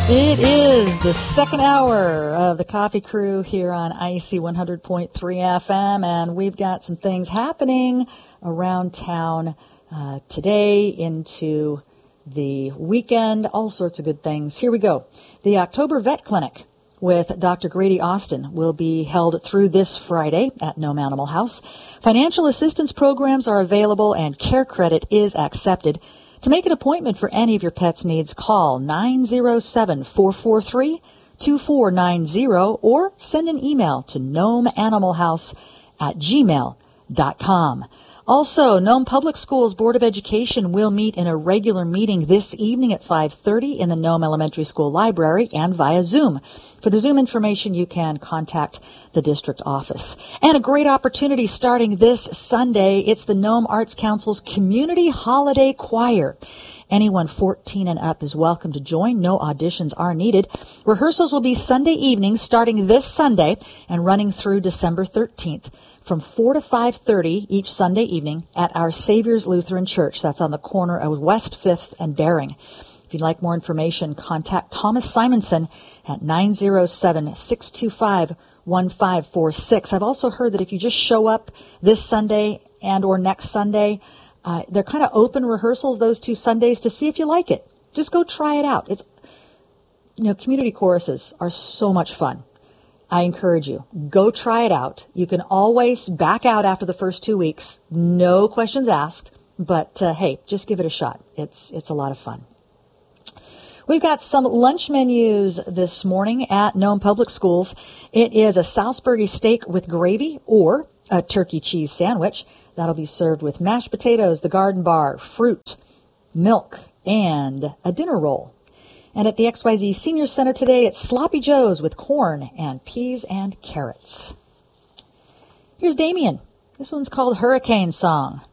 It is the second hour of the Coffee Crew here on IC 100.3 FM, and we've got some things happening around town today into the weekend, all sorts of good things. Here we go. The October Vet Clinic with Dr. Grady Austin will be held through this Friday at Nome Animal House. Financial assistance programs are available and care credit is accepted. To make an appointment for any of your pet's needs, call 907-443-2490 or send an email to gnomeanimalhouse@gmail.com. Also, Nome Public Schools Board of Education will meet in a regular meeting this evening at 5:30 in the Nome Elementary School Library and via Zoom. For the Zoom information, you can contact the district office. And a great opportunity starting this Sunday. It's the Nome Arts Council's Community Holiday Choir. Anyone 14 and up is welcome to join. No auditions are needed. Rehearsals will be Sunday evenings starting this Sunday and running through December 13th from 4 to 5:30 each Sunday evening at Our Savior's Lutheran Church. That's on the corner of West 5th and Bering. If you'd like more information, contact Thomas Simonson at 907-625-1546. I've also heard that if you just show up this Sunday and or next Sunday, they're kind of open rehearsals those 2 Sundays to see if you like it. Just go try it out. Community choruses are so much fun. I encourage you, go try it out. You can always back out after the first 2 weeks. No questions asked. But, hey, just give it a shot. It's a lot of fun. We've got some lunch menus this morning at Nome Public Schools. It is a Salisbury steak with gravy or a turkey cheese sandwich. That'll be served with mashed potatoes, the garden bar, fruit, milk, and a dinner roll. And at the XYZ Senior Center today, it's Sloppy Joe's with corn and peas and carrots. Here's Damien. This one's called Hurricane Song.